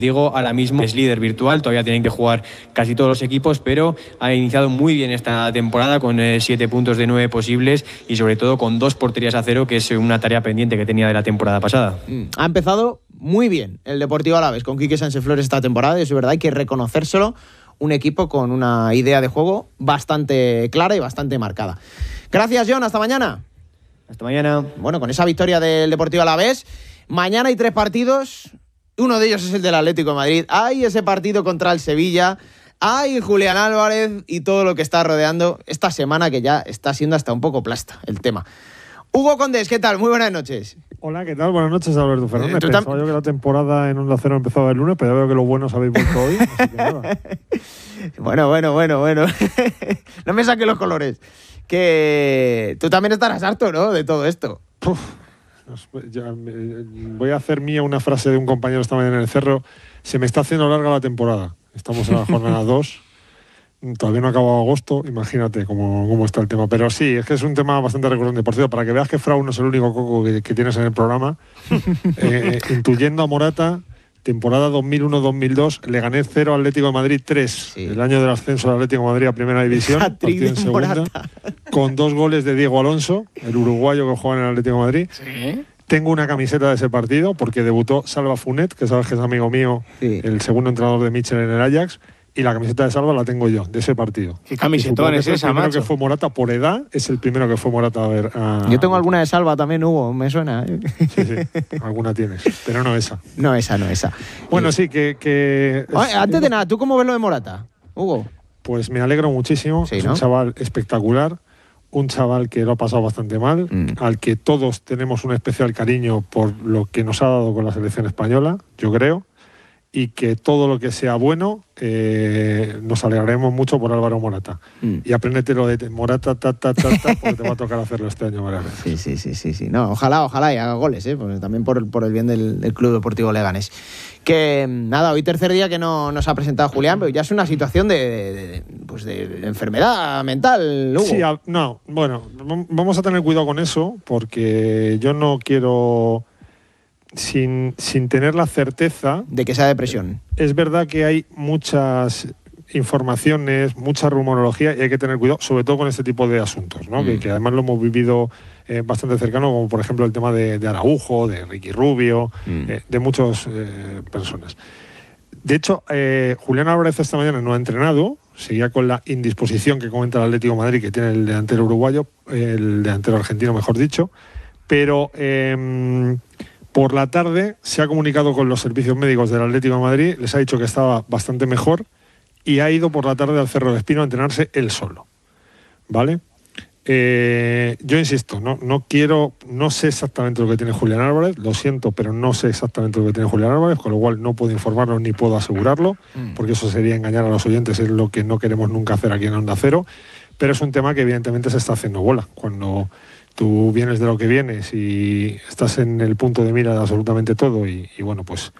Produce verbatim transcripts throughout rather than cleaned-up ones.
Digo, ahora mismo es líder virtual, todavía tienen que jugar casi todos los equipos, pero ha iniciado muy bien esta temporada con eh, siete puntos de nueve posibles y sobre todo con dos porterías a cero, que es una tarea pendiente que tenía de la temporada pasada. Mm. Ha empezado muy bien el Deportivo Alavés con Quique Sánchez Flores esta temporada, y es verdad, hay que reconocérselo, un equipo con una idea de juego bastante clara y bastante marcada. Gracias, John, hasta mañana. Hasta mañana. Bueno, con esa victoria del Deportivo Alavés, mañana hay tres partidos. Uno de ellos es el del Atlético de Madrid. Hay ese partido contra el Sevilla. Hay Julián Álvarez y todo lo que está rodeando esta semana, que ya está siendo hasta un poco plasta el tema. Hugo Condés, ¿qué tal? Muy buenas noches. Hola, ¿qué tal? Buenas noches, Alberto Fernández. Eh, Pensaba yo que la temporada en Onda Cero empezaba el lunes, pero ya veo que los buenos habéis vuelto hoy, así que nada. Bueno, bueno, bueno, bueno. No me saques los colores. Que tú también estarás harto, ¿no?, de todo esto. Uf. Ya, voy a hacer mía una frase de un compañero esta mañana en el Cerro. Se me está haciendo larga la temporada. Estamos en la jornada dos. Todavía no ha acabado agosto. Imagínate cómo, cómo está el tema. Pero sí, es que es un tema bastante recurrente. Por cierto, para que veas que Frau no es el único coco que, que tienes en el programa, eh, intuyendo a Morata, temporada dos mil uno dos mil dos, Leganés cero, Atlético de Madrid tres. Sí. El año del ascenso del Atlético de Madrid a Primera División, partido en segunda, con dos goles de Diego Alonso, el uruguayo que juega en el Atlético de Madrid. ¿Sí? Tengo una camiseta de ese partido porque debutó Salva Funet, que sabes que es amigo mío, sí, el segundo entrenador de Mitchell en el Ajax. Y la camiseta de Salva la tengo yo, de ese partido. ¿Qué camisetón es esa, macho? El primero que fue Morata por edad, es el primero que fue Morata a ver. A... Yo tengo alguna de Salva también, Hugo, me suena. Sí, sí, alguna tienes, pero no esa. No esa, no esa. Bueno, y... sí, que... que Oye, es... Antes de nada, ¿tú cómo ves lo de Morata, Hugo? Pues me alegro muchísimo, sí, es ¿no? un chaval espectacular, un chaval que lo ha pasado bastante mal, mm. al que todos tenemos un especial cariño por lo que nos ha dado con la selección española, yo creo. Y que todo lo que sea bueno, eh, nos alegraremos mucho por Álvaro Morata. Mm. Y apréndete lo de Morata, ta, ta, ta, ta, porque te va a tocar hacerlo este año varias veces. Sí, sí, sí, sí, sí. No, ojalá, ojalá y haga goles, ¿eh? Porque también por, por el bien del, del Club Deportivo Leganés. Que, nada, hoy tercer día que no nos ha presentado Julián, pero ya es una situación de, de, de, pues de enfermedad mental, Hugo. Sí, a, no, bueno, vamos a tener cuidado con eso, porque yo no quiero... Sin, sin tener la certeza... De que sea depresión. Es verdad que hay muchas informaciones, mucha rumorología, y hay que tener cuidado, sobre todo con este tipo de asuntos, ¿no? Mm. Que, que además lo hemos vivido eh, bastante cercano, como por ejemplo el tema de, de Araujo, de Ricky Rubio, mm. eh, de muchas eh, personas. De hecho, eh, Julián Álvarez esta mañana no ha entrenado, seguía con la indisposición que comenta el Atlético de Madrid, que tiene el delantero uruguayo, el delantero argentino, mejor dicho, pero... Eh, Por la tarde se ha comunicado con los servicios médicos del Atlético de Madrid, les ha dicho que estaba bastante mejor y ha ido por la tarde al Cerro de Espino a entrenarse él solo, ¿vale? Eh, yo insisto, no, no quiero, no sé exactamente lo que tiene Julián Álvarez, lo siento, pero no sé exactamente lo que tiene Julián Álvarez, con lo cual no puedo informarlo ni puedo asegurarlo, porque eso sería engañar a los oyentes, es lo que no queremos nunca hacer aquí en Onda Cero, pero es un tema que evidentemente se está haciendo bola. Cuando tú vienes de lo que vienes y estás en el punto de mira de absolutamente todo y, y bueno, pues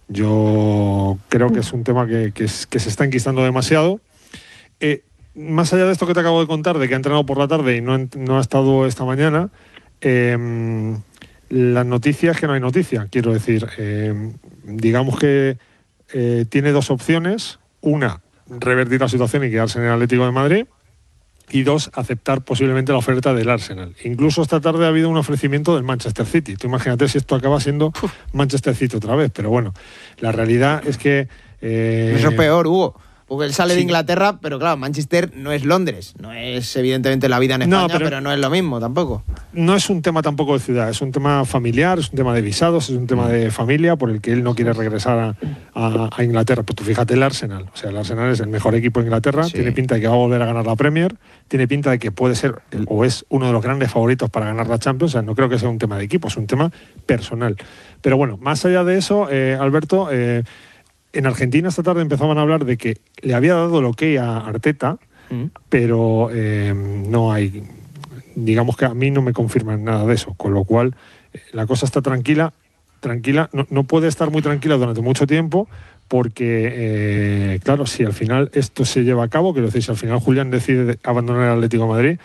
yo creo que es un tema que, que, es, que se está enquistando demasiado. Eh, más allá de esto que te acabo de contar, de que ha entrenado por la tarde y no, no ha estado esta mañana, eh, la noticia es que no hay noticia. Quiero decir, eh, digamos que eh, tiene dos opciones. Una, revertir la situación y quedarse en el Atlético de Madrid. Y dos, aceptar posiblemente la oferta del Arsenal. Incluso esta tarde ha habido un ofrecimiento del Manchester City. Tú imagínate si esto acaba siendo Manchester City otra vez. Pero bueno, la realidad es que... Eh... Eso es peor, Hugo. Porque él sale sí. de Inglaterra, pero claro, Manchester no es Londres. No es evidentemente la vida en España, no, pero, pero no es lo mismo tampoco. No es un tema tampoco de ciudad, es un tema familiar, es un tema de visados, es un tema de familia por el que él no quiere regresar a, a, a Inglaterra. Pues tú fíjate el Arsenal. O sea, el Arsenal es el mejor equipo de Inglaterra, sí. tiene pinta de que va a volver a ganar la Premier, tiene pinta de que puede ser o es uno de los grandes favoritos para ganar la Champions. O sea, no creo que sea un tema de equipo, es un tema personal. Pero bueno, más allá de eso, eh, Alberto... Eh, En Argentina esta tarde empezaban a hablar de que le había dado el ok a Arteta, mm. pero eh, no hay, digamos que a mí no me confirman nada de eso, con lo cual eh, la cosa está tranquila, tranquila, no, no puede estar muy tranquila durante mucho tiempo, porque eh, claro, si al final esto se lleva a cabo, quiero decir, si al final Julián decide abandonar el Atlético de Madrid,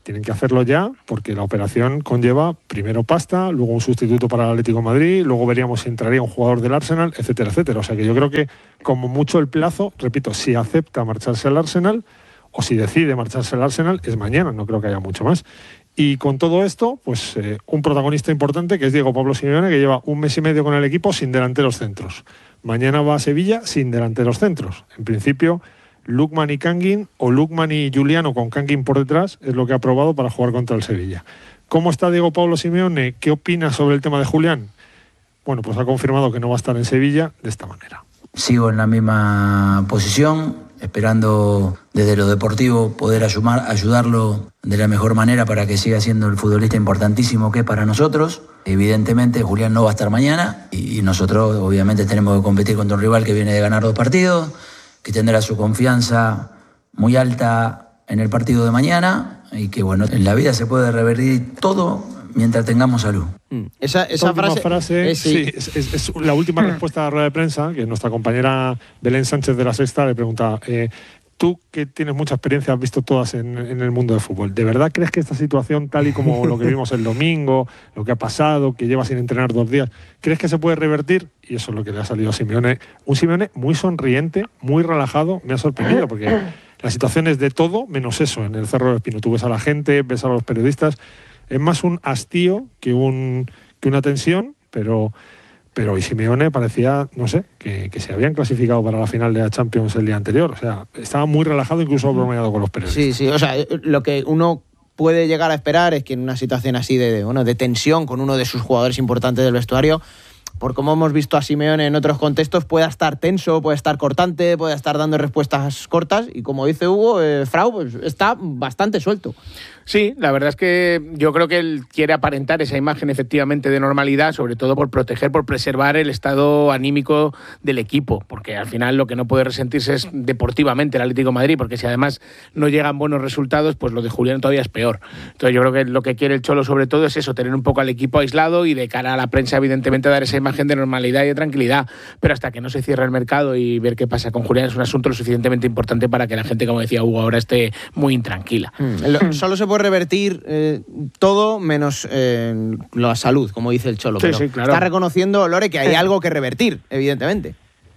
tienen que hacerlo ya, porque la operación conlleva primero pasta, luego un sustituto para el Atlético de Madrid, luego veríamos si entraría un jugador del Arsenal, etcétera, etcétera. O sea que yo creo que como mucho el plazo, repito, si acepta marcharse al Arsenal o si decide marcharse al Arsenal, es mañana, no creo que haya mucho más. Y con todo esto, pues eh, un protagonista importante que es Diego Pablo Simeone, que lleva un mes y medio con el equipo sin delanteros centros. Mañana va a Sevilla sin delanteros centros. En principio, Lookman y Kangin, o Lookman y Juliano con Kangin por detrás, es lo que ha probado para jugar contra el Sevilla. ¿Cómo está Diego Pablo Simeone? ¿Qué opina sobre el tema de Julián? Bueno, pues ha confirmado que no va a estar en Sevilla de esta manera. Sigo en la misma posición, esperando desde lo deportivo poder ayudar, ayudarlo de la mejor manera para que siga siendo el futbolista importantísimo que es para nosotros. Evidentemente Julián no va a estar mañana y nosotros obviamente tenemos que competir contra un rival que viene de ganar dos partidos, que tendrá su confianza muy alta en el partido de mañana y que bueno, en la vida se puede revertir todo mientras tengamos salud. Esa, esa frase, frase es, sí. sí, es, es, es la última respuesta a la rueda de prensa, que nuestra compañera Belén Sánchez de La Sexta le preguntaba, eh, tú que tienes mucha experiencia, has visto todas en, en el mundo del fútbol, ¿de verdad crees que esta situación, tal y como lo que vimos el domingo, lo que ha pasado, que lleva sin entrenar dos días, crees que se puede revertir? Y eso es lo que le ha salido a Simeone. Un Simeone muy sonriente, muy relajado, me ha sorprendido, porque la situación es de todo menos eso en el Cerro del Espino. Tú ves a la gente, ves a los periodistas, es más un hastío que, un, que una tensión, pero, pero hoy Simeone parecía, no sé, que, que se habían clasificado para la final de la Champions el día anterior. O sea, estaba muy relajado, incluso bromeado con los periodistas. Sí, sí, o sea, lo que uno puede llegar a esperar es que en una situación así de, bueno, de tensión con uno de sus jugadores importantes del vestuario, por como hemos visto a Simeone en otros contextos, pueda estar tenso, puede estar cortante, puede estar dando respuestas cortas y como dice Hugo, eh, Frau pues, está bastante suelto. Sí, la verdad es que yo creo que él quiere aparentar esa imagen efectivamente de normalidad, sobre todo por proteger, por preservar el estado anímico del equipo, porque al final lo que no puede resentirse es deportivamente el Atlético de Madrid, porque si además no llegan buenos resultados, pues lo de Julián todavía es peor. Entonces yo creo que lo que quiere el Cholo sobre todo es eso, tener un poco al equipo aislado y de cara a la prensa evidentemente dar esa imagen de normalidad y de tranquilidad, pero hasta que no se cierre el mercado y ver qué pasa con Julián es un asunto lo suficientemente importante para que la gente, como decía Hugo, ahora esté muy intranquila. Mm. Solo se puede revertir eh, todo menos eh, la salud, como dice el Cholo. Sí, pero sí, claro. Está reconociendo, Lore, que hay algo que revertir, evidentemente.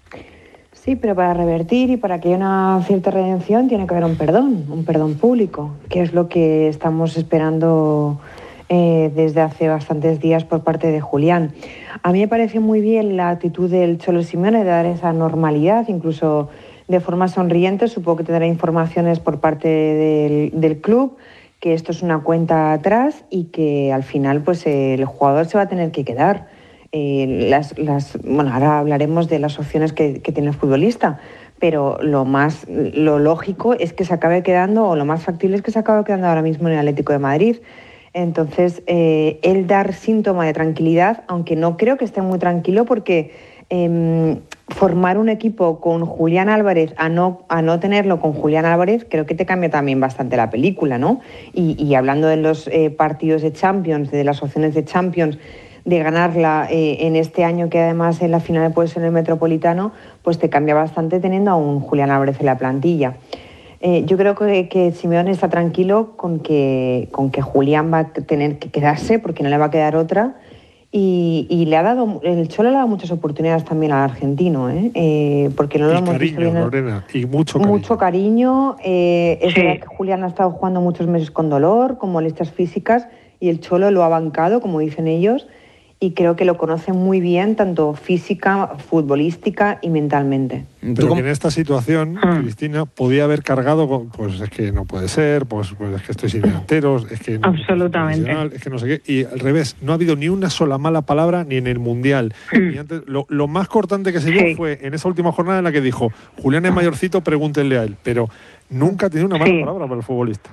Sí, pero para revertir y para que haya una cierta redención tiene que haber un perdón, un perdón público, que es lo que estamos esperando eh, desde hace bastantes días por parte de Julián. A mí me parece muy bien la actitud del Cholo Simeone de dar esa normalidad, incluso de forma sonriente. Supongo que tendrá informaciones por parte del, del club, que esto es una cuenta atrás y que al final pues el jugador se va a tener que quedar. Eh, las, las, bueno, ahora hablaremos de las opciones que, que tiene el futbolista, pero lo más lo lógico es que se acabe quedando, o lo más factible es que se acabe quedando ahora mismo en el Atlético de Madrid. Entonces, eh, él dar síntoma de tranquilidad, aunque no creo que esté muy tranquilo, porque eh, formar un equipo con Julián Álvarez a no, a no tenerlo con Julián Álvarez, creo que te cambia también bastante la película, ¿no? Y, y hablando de los eh, partidos de Champions, de las opciones de Champions, de ganarla eh, en este año, que además en la final puede ser el Metropolitano, pues te cambia bastante teniendo a un Julián Álvarez en la plantilla. Eh, yo creo que, que Simeone está tranquilo con que, con que Julián va a tener que quedarse, porque no le va a quedar otra. Y, y le ha dado, el Cholo le ha dado muchas oportunidades también al argentino, ¿eh? Eh, porque no lo y hemos cariño, visto bien. Lorena, y mucho cariño. Mucho cariño. Eh, es Sí. verdad que Julián ha estado jugando muchos meses con dolor, con molestias físicas, y el Cholo lo ha bancado, como dicen ellos, y creo que lo conoce muy bien, tanto física, futbolística y mentalmente. Pero que en esta situación, Cristina, podía haber cargado con, pues es que no puede ser, pues, pues es que estoy sin delanteros, es que no, Absolutamente. es que no sé qué. Y al revés, no ha habido ni una sola mala palabra ni en el Mundial. Y antes, lo, lo más cortante que se dio Sí. fue en esa última jornada en la que dijo, Julián es mayorcito, pregúntenle a él. Pero nunca ha tenido una mala Sí. palabra para el futbolista.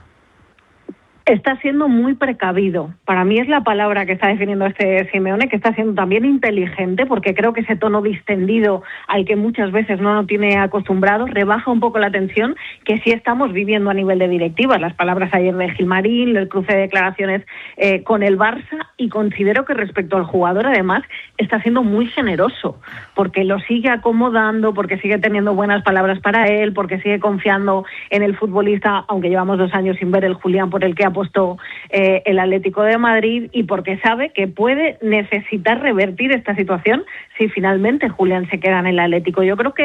Está siendo muy precavido. Para mí es la palabra que está definiendo este Simeone, que está siendo también inteligente, porque creo que ese tono distendido al que muchas veces no nos tiene acostumbrado rebaja un poco la tensión que sí estamos viviendo a nivel de directivas. Las palabras ayer de Gilmarín, el cruce de declaraciones eh, con el Barça, y considero que respecto al jugador además está siendo muy generoso, porque lo sigue acomodando, porque sigue teniendo buenas palabras para él, porque sigue confiando en el futbolista, aunque llevamos dos años sin ver el Julián por el que ha puesto eh, el Atlético de Madrid y porque sabe que puede necesitar revertir esta situación si finalmente Julián se queda en el Atlético. Yo creo que